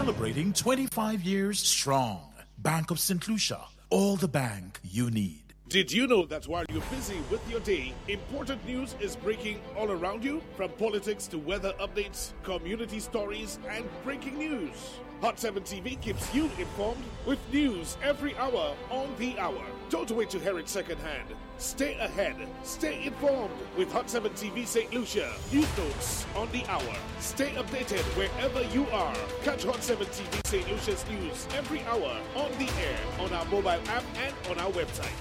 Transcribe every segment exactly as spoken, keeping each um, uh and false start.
Celebrating twenty-five years strong. Bank of Saint Lucia, all the bank you need. Did you know that while you're busy with your day, important news is breaking all around you? From politics to weather updates, community stories, and breaking news. Hot seven T V keeps you informed with news every hour on the hour. Don't wait to hear it secondhand. Stay ahead. Stay informed with Hot seven T V Saint Lucia. News notes on the hour. Stay updated wherever you are. Catch Hot seven T V Saint Lucia's news every hour on the air, on our mobile app, and on our website.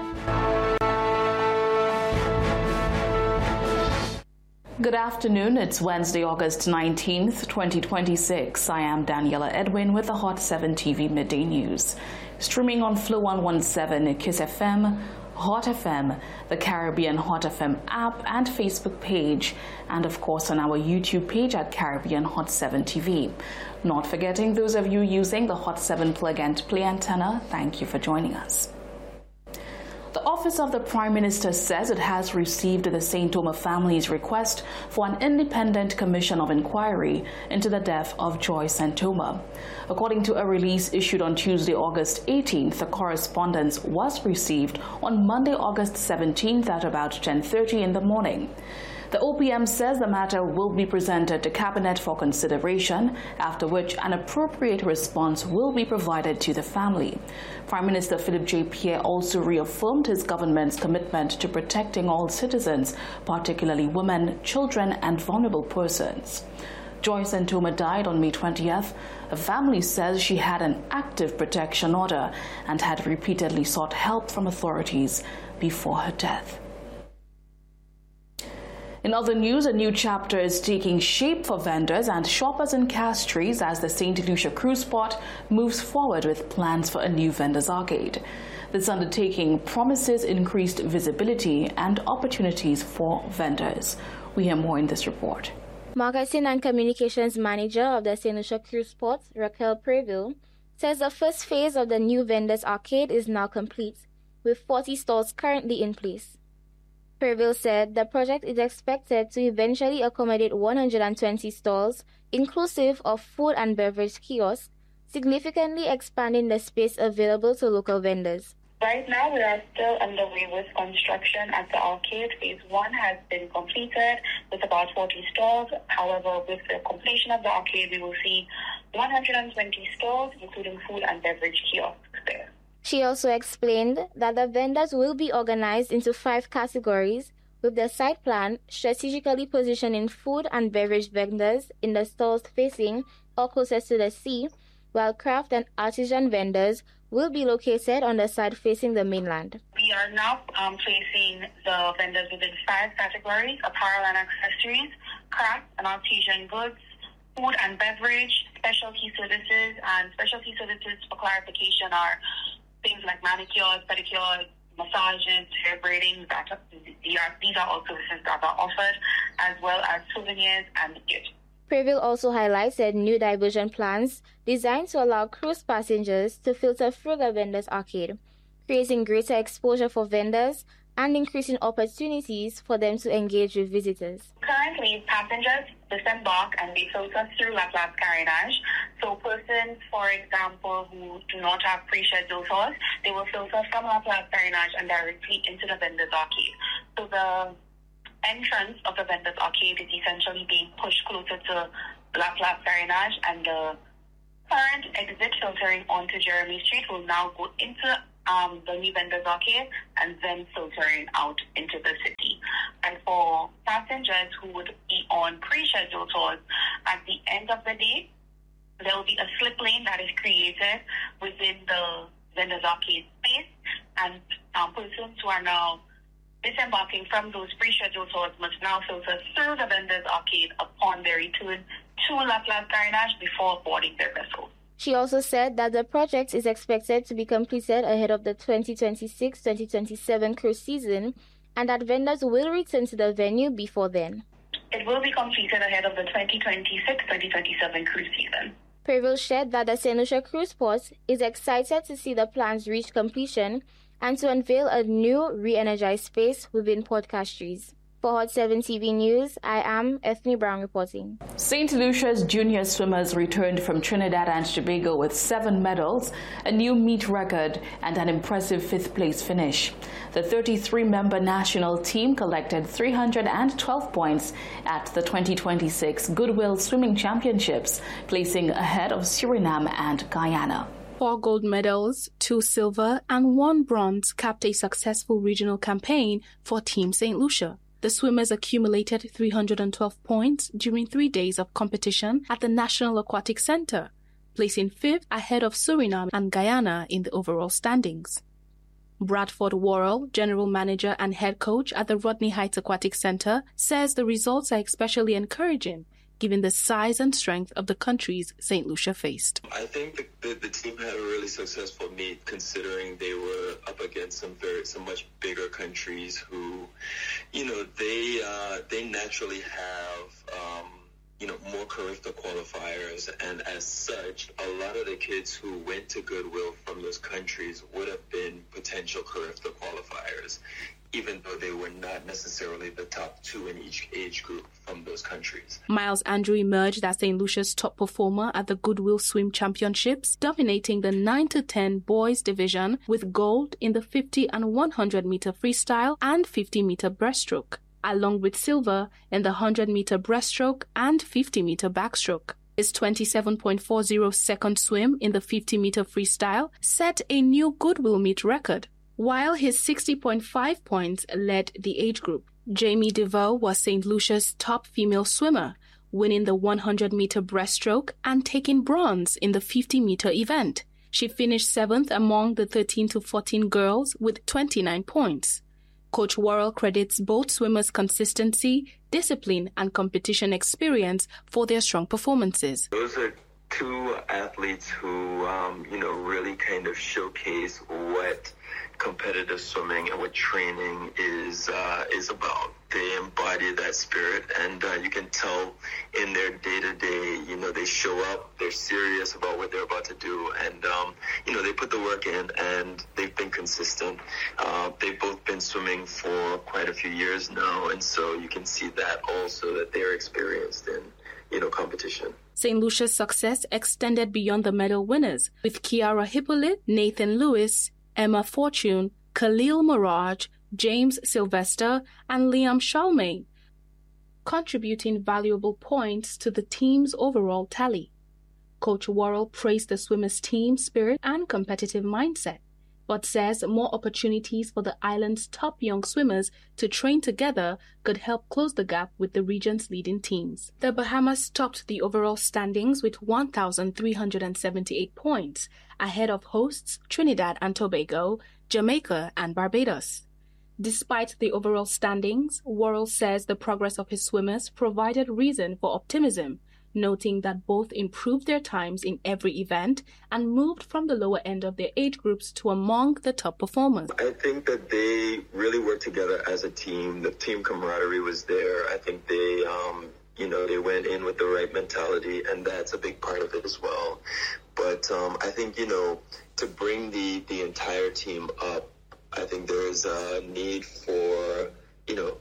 Good afternoon. It's Wednesday, August nineteenth, twenty twenty-six. I am Daniela Edwin with the Hot seven T V Midday News. Streaming on Flow one seventeen, Kiss F M, Hot F M, the Caribbean Hot F M app and Facebook page, and of course on our YouTube page at Caribbean Hot seven T V. Not forgetting those of you using the Hot seven plug and play antenna, thank you for joining us. The Office of the Prime Minister says it has received the Saint Omer family's request for an independent commission of inquiry into the death of Joy Saint Omer. According to a release issued on Tuesday, August eighteenth, the correspondence was received on Monday, August seventeenth at about ten thirty in the morning. The O P M says the matter will be presented to Cabinet for consideration, after which an appropriate response will be provided to the family. Prime Minister Philip J. Pierre also reaffirmed his government's commitment to protecting all citizens, particularly women, children, and vulnerable persons. Joy Saint Omer died on May twentieth. The family says she had an active protection order and had repeatedly sought help from authorities before her death. In other news, a new chapter is taking shape for vendors and shoppers in Castries as the Saint Lucia Cruise Port moves forward with plans for a new vendors arcade. This undertaking promises increased visibility and opportunities for vendors. We hear more in this report. Marketing and Communications Manager of the Saint Lucia Cruise Port, Raquel Preville, says the first phase of the new vendors arcade is now complete, with forty stores currently in place. Preville said the project is expected to eventually accommodate one hundred twenty stalls, inclusive of food and beverage kiosks, significantly expanding the space available to local vendors. Right now, we are still underway with construction at the arcade. Phase one has been completed with about forty stalls. However, with the completion of the arcade, we will see one hundred twenty stalls, including food and beverage kiosks there. She also explained that the vendors will be organized into five categories, with the site plan strategically positioning food and beverage vendors in the stalls facing or closest to the sea, while craft and artisan vendors will be located on the side facing the mainland. We are now um, placing the vendors within five categories: apparel and accessories, craft and artisan goods, food and beverage, specialty services, and specialty services, for clarification, are things like manicures, pedicures, massages, hair braiding. That are, these are all services that are offered, as well as souvenirs and gifts. Preville also highlighted new diversion plans designed to allow cruise passengers to filter through the vendors arcade, creating greater exposure for vendors and increasing opportunities for them to engage with visitors. Currently, passengers disembark and they filter through La Place Carénage. So persons, for example, who do not have pre-scheduled tours, they will filter from La Place Carénage and directly into the vendors arcade. So the entrance of the vendors arcade is essentially being pushed closer to La Place Carénage, and the current exit filtering onto Jeremy Street will now go into um, the new vendors arcade and then filtering out into the city. And for passengers who would be on pre-scheduled tours, at the end of the day, there will be a slip lane that is created within the vendors arcade space, and um, persons who are now disembarking from those pre-scheduled tours must now filter through the vendors arcade upon their return to La Place Carénage before boarding their vessel. She also said that the project is expected to be completed ahead of the twenty twenty-six twenty twenty-seven cruise season, and that vendors will return to the venue before then. It will be completed ahead of the twenty twenty-six twenty twenty-seven cruise season. Preville shared that the Saint Lucia Cruise Port is excited to see the plans reach completion and to unveil a new re-energized space within Port Castries. For For Hot seven T V News, I am Ethne Brown reporting. Saint Lucia's junior swimmers returned from Trinidad and Tobago with seven medals, a new meet record, and an impressive fifth-place finish. The thirty-three member national team collected three hundred twelve points at the twenty twenty-six Goodwill Swimming Championships, placing ahead of Suriname and Guyana. Four gold medals, two silver, and one bronze capped a successful regional campaign for Team Saint Lucia. The swimmers accumulated three hundred twelve points during three days of competition at the National Aquatic Center, placing fifth ahead of Suriname and Guyana in the overall standings. Bradford Worrell, general manager and head coach at the Rodney Heights Aquatic Center, says the results are especially encouraging, given the size and strength of the countries Saint Lucia faced. I think the, the, the team had a really successful meet, considering they were up against some very, some much bigger countries who, you know, they uh, they naturally have, um, you know, more Carifta qualifiers, and as such, a lot of the kids who went to Goodwill from those countries would have been potential Carifta qualifiers, even though they were not necessarily the top two in each age group from those countries. Miles Andrew emerged as Saint Lucia's top performer at the Goodwill Swim Championships, dominating the nine to ten boys division with gold in the fifty and one hundred meter freestyle and fifty meter breaststroke, along with silver in the one hundred meter breaststroke and fifty meter backstroke. His twenty-seven point four zero second swim in the fifty meter freestyle set a new Goodwill meet record, while his sixty point five points led the age group. Jamie DeVoe was Saint Lucia's top female swimmer, winning the one hundred meter breaststroke and taking bronze in the fifty meter event. She finished seventh among the thirteen to fourteen girls with twenty-nine points. Coach Worrell credits both swimmers' consistency, discipline, and competition experience for their strong performances. Those are two athletes who, um, you know, really kind of showcase what competitive swimming and what training is uh, is about. They embody that spirit, and uh, you can tell in their day-to-day, you know, they show up, they're serious about what they're about to do, and, um, you know, they put the work in, and they've been consistent. Uh, they've both been swimming for quite a few years now, and so you can see that also, that they're experienced in, you know, competition. Saint Lucia's success extended beyond the medal winners, with Kiara Hippolyte, Nathan Lewis, Emma Fortune, Khalil Mirage, James Sylvester, and Liam Charlemagne, contributing valuable points to the team's overall tally. Coach Worrell praised the swimmers' team spirit and competitive mindset, but says more opportunities for the island's top young swimmers to train together could help close the gap with the region's leading teams. The Bahamas topped the overall standings with one thousand three hundred seventy-eight points, ahead of hosts Trinidad and Tobago, Jamaica, and Barbados. Despite the overall standings, Worrell says the progress of his swimmers provided reason for optimism, noting that both improved their times in every event and moved from the lower end of their age groups to among the top performers. I think that they really worked together as a team. The team camaraderie was there. I think they, um, you know, they went in with the right mentality, and that's a big part of it as well. But um, I think, you know, to bring the, the entire team up, I think there is a need for, you know,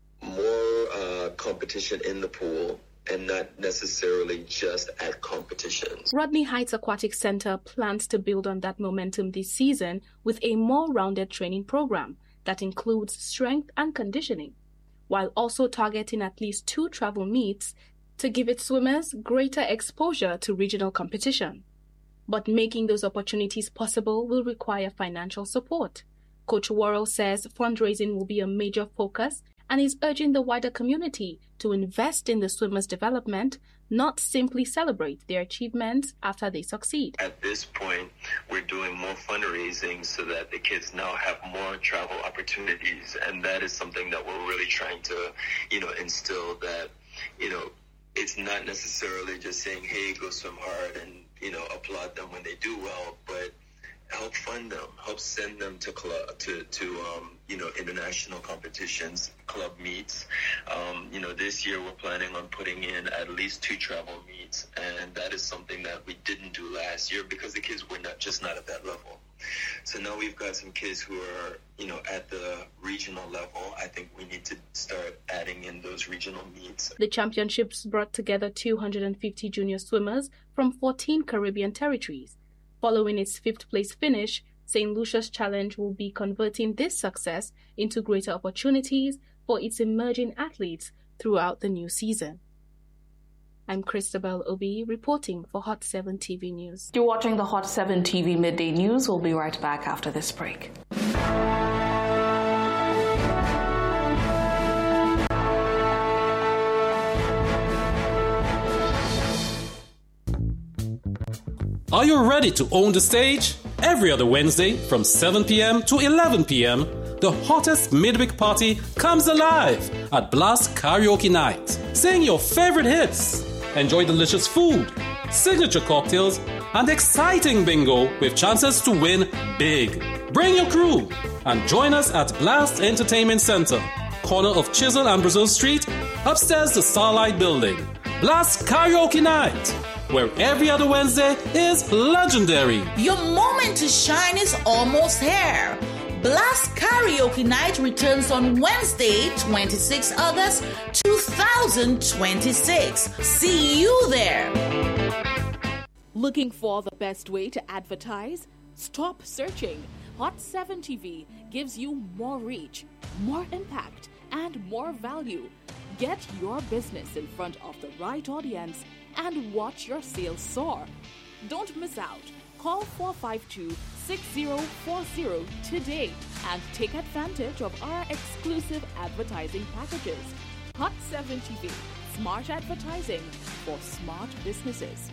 more uh, competition in the pool, and not necessarily just at competitions. Rodney Heights Aquatic Center plans to build on that momentum this season with a more rounded training program that includes strength and conditioning, while also targeting at least two travel meets to give its swimmers greater exposure to regional competition. But making those opportunities possible will require financial support. Coach Worrell says fundraising will be a major focus and is urging the wider community to invest in the swimmers' development, not simply celebrate their achievements after they succeed. At this point, we're doing more fundraising so that the kids now have more travel opportunities, and that is something that we're really trying to, you know, instill, that, you know, it's not necessarily just saying, hey, go swim hard and, you know, applaud them when they do well, but help fund them, help send them to club, to, to um, you know, international competitions, club meets. Um, you know, this year we're planning on putting in at least two travel meets, and that is something that we didn't do last year because the kids were not just not at that level. So now we've got some kids who are, you know, at the regional level. I think we need to start adding in those regional meets. The championships brought together two hundred fifty junior swimmers from fourteen Caribbean territories. Following its fifth place finish, Saint Lucia's challenge will be converting this success into greater opportunities for its emerging athletes throughout the new season. I'm Christabel Obi reporting for Hot seven T V News. You're watching the Hot seven T V Midday News. We'll be right back after this break. Are you ready to own the stage? Every other Wednesday from seven p.m. to eleven p.m, the hottest midweek party comes alive at Blast Karaoke Night. Sing your favorite hits, enjoy delicious food, signature cocktails, and exciting bingo with chances to win big. Bring your crew and join us at Blast Entertainment Center, corner of Chisel and Brazil Street, upstairs the Starlight Building. Blast Karaoke Night, where every other Wednesday is legendary. Your moment to shine is almost here. Blast Karaoke Night returns on Wednesday, the twenty-sixth of August, two thousand twenty-six. See you there. Looking for the best way to advertise? Stop searching. Hot seven T V gives you more reach, more impact, and more value. Get your business in front of the right audience and watch your sales soar. Don't miss out. Call four five two, six zero four zero today and take advantage of our exclusive advertising packages. Hot seven T V, smart advertising for smart businesses.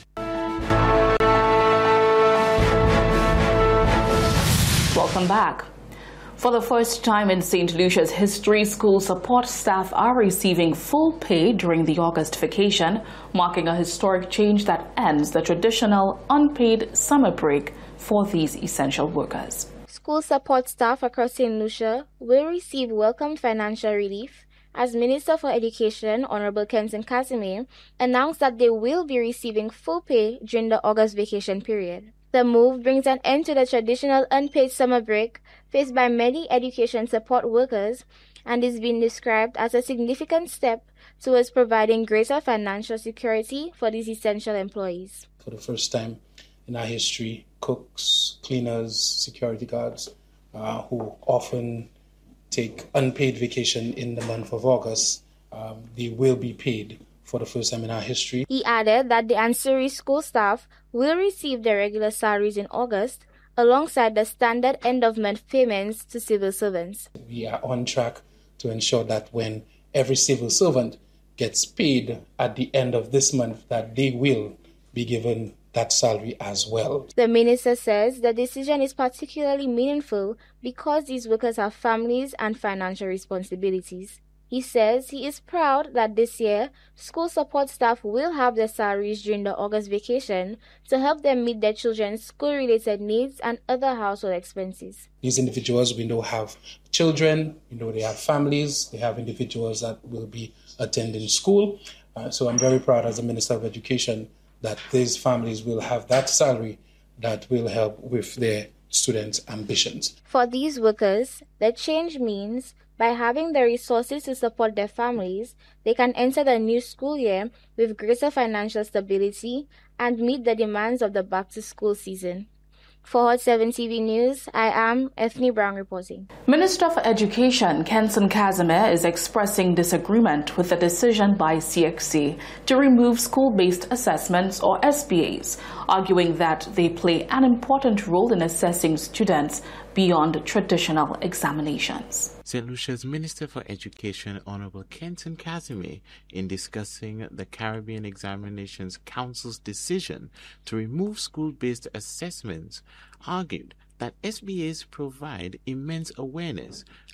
Welcome back. For the first time in Saint Lucia's history, school support staff are receiving full pay during the August vacation, marking a historic change that ends the traditional unpaid summer break for these essential workers. School support staff across Saint Lucia will receive welcome financial relief as Minister for Education, Honorable Kenson Casimir, announced that they will be receiving full pay during the August vacation period. The move brings an end to the traditional unpaid summer break faced by many education support workers and is being described as a significant step towards providing greater financial security for these essential employees. For the first time in our history, cooks, cleaners, security guards, uh, who often take unpaid vacation in the month of August, um, they will be paid for the first time in our history. He added that the ancillary school staff will receive their regular salaries in August alongside the standard end-of-month payments to civil servants. We are on track to ensure that when every civil servant gets paid at the end of this month, that they will be given that salary as well. The minister says the decision is particularly meaningful because these workers have families and financial responsibilities. He says he is proud that this year, school support staff will have their salaries during the August vacation to help them meet their children's school-related needs and other household expenses. These individuals, we know, have children, we know they have families, they have individuals that will be attending school. Uh, so I'm very proud as the Minister of Education that these families will have that salary that will help with their students' ambitions. For these workers, the change means by having the resources to support their families, they can enter the new school year with greater financial stability and meet the demands of the back-to-school season. For Hot seven T V News, I am Ethne Brown reporting. Minister for Education Kenson Casimir is expressing disagreement with the decision by C X C to remove school-based assessments or S B As, arguing that they play an important role in assessing students beyond traditional examinations. Saint Lucia's Minister for Education, Honorable Kenson Casimir, in discussing the Caribbean Examinations Council's decision to remove school-based assessments, argued that S B As provide immense awareness